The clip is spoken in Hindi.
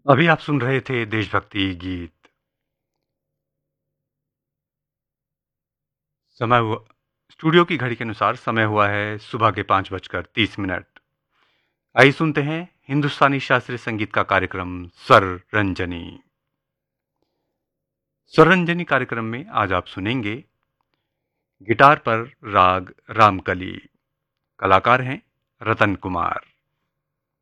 अभी आप सुन रहे थे देशभक्ति गीत। समय हुआ स्टूडियो की घड़ी के अनुसार समय हुआ है सुबह के 5:30। आइए सुनते हैं हिंदुस्तानी शास्त्रीय संगीत का कार्यक्रम स्वर रंजनी। स्वर रंजनी कार्यक्रम में आज आप सुनेंगे गिटार पर राग रामकली। कलाकार हैं रतन कुमार।